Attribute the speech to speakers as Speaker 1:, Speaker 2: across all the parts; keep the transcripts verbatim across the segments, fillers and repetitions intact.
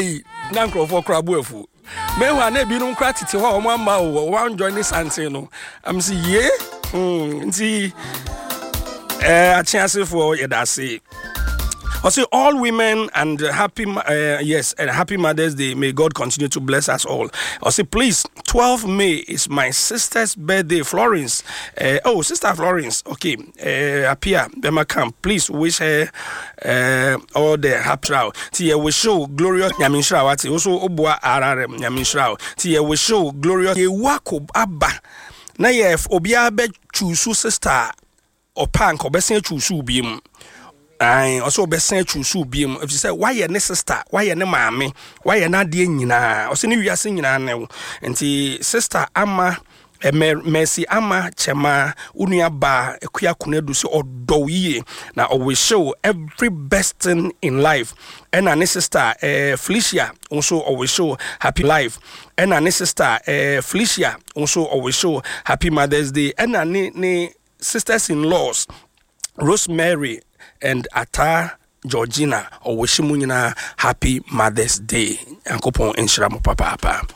Speaker 1: say Nankro for Krabuefu. Mewa ne binum kratiti wa omamba o wan join this antin no. I'm see ye. Hmm. See eh a chance for yedase. I say all women and happy uh, yes and happy Mother's Day. May God continue to bless us all. I say please, twelfth of May is my sister's birthday, Florence. Uh, oh, sister Florence. Okay, uh, appear Bema camp. Please wish her uh, all the happy trial. Tia we show glorious Yaminshra. Wati also obwa arare Yaminshra. Tia we show glorious ye wako abba. Na ye obia be chusu sister or pank or besen chusu bim. I also be sent to su bim. If you say why your sister, why your mammy, why you're not dear Nina, or sending you are singing now. And the sister Amma, a mercy Amma, Chema, Unia Ba, a queer Kunedusi or Doye. Now always show every best thing in life. And our sister uh, Felicia also always show happy life. And our sister uh, Felicia also always show happy Mother's Day. And our ne sisters in laws, Rosemary and Ata Georgina or Wishimunina happy Mother's Day. Ankopon enshiramu papa papa.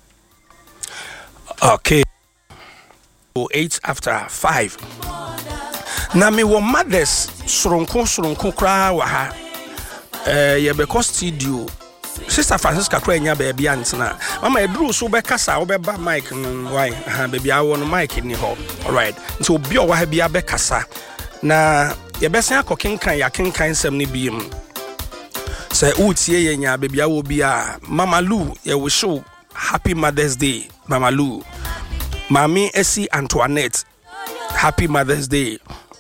Speaker 1: Okay. So eight after five. Na me wo mothers sronko sronko kra wa ha. Eh ye be studio. Sister Francisca kra nya ba bia ntina. Mama edru so be kasa wo be ba mic why ha be bia wo no mic ni ho. All right. So obi o wa ha bia be kasa. Na ye besen akokenkan ya kenkan sem ne biem say utie ye nya bebia wo bia Mama Lou ye we show happy Mother's Day. Mama Lou, Mami Essie Antoinette, happy Mother's Day.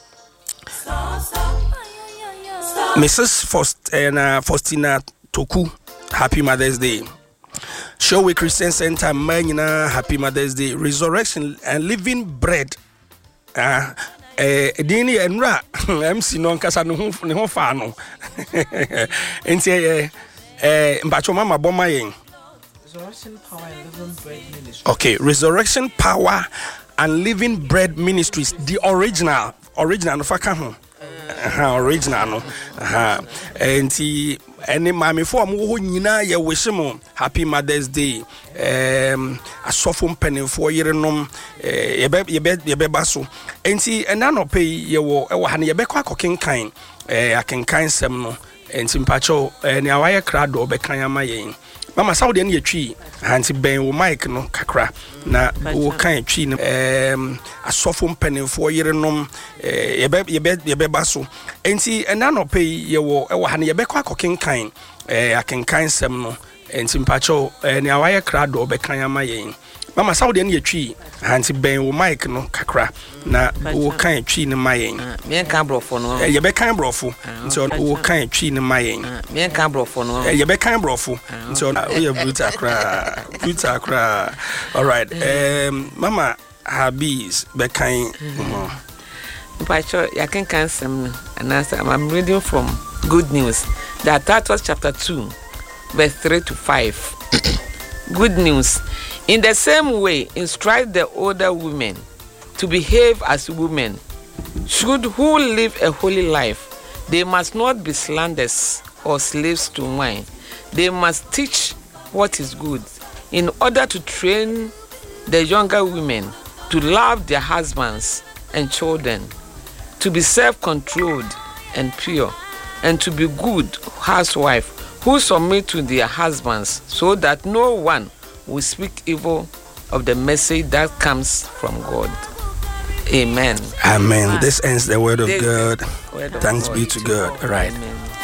Speaker 1: Missus Faust and uh, Faustina Toku, happy Mother's Day. Show Christian Center Manina, happy Mother's Day. Resurrection and Living Bread. Uh, Eh dini enra M C non kasa no ho ne ho fa no enti eh eh mpacho mama boma yen Resurrection Power and Living Bread Ministries. Okay, Resurrection Power and Living Bread Ministries, the original original no faka ho uh, original no uh, enti ene mami fo am wo nyina ye wish mo happy Mother's Day. Um asofo mpanefo yerenom eh ye be ye be ye be baso enti ena no pay ye wo e wo ha ne ye be kwa kokenkan eh akenkan sem no enti mpacho eh ne awaye krado be kan ama yen mama saudi ne yetwi anti ben wo mic no kakra na wo kan twi ne um asofo mpanefo yerenom eh ye be ye be ye be baso enti ena no pay ye wo e wo ha ne ye be kwa kokenkan eh akenkan sem no enti mpacho ne awaye krado be kan ama yen mama saudi ne yetwi anti ben wo mic no kakra na wo kan twi ne mayen
Speaker 2: me kan brofo no
Speaker 1: ye be kan brofo nti wo kan twi ne mayen
Speaker 2: me kan brofo no
Speaker 1: ye be kan brofo nti wo ye bruta kra bruta kra. All right. um mama habis be kan
Speaker 2: mpacho ya kan kan sem and I'm reading from Good News, that Titus chapter two verse three to five. Good news. In the same way, instruct the older women to behave as women should who live a holy life. They must not be slanderers or slaves to wine. They must teach what is good, in order to train the younger women to love their husbands and children, to be self-controlled and pure, and to be good housewives who submit to their husbands, so that no one will speak evil of the message that comes from God. Amen.
Speaker 1: Amen. This ends the word of
Speaker 2: This
Speaker 1: God.
Speaker 2: Word of
Speaker 1: Thanks
Speaker 2: God
Speaker 1: be to God. All right.
Speaker 2: Amen.